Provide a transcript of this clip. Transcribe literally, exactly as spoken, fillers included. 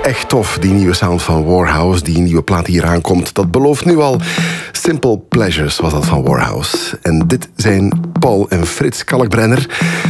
echt tof, die nieuwe sound van Warhouse. Die nieuwe plaat die hier aankomt, dat belooft nu al. Simple Pleasures was dat van Warhouse. En dit zijn Paul en Frits Kalkbrenner.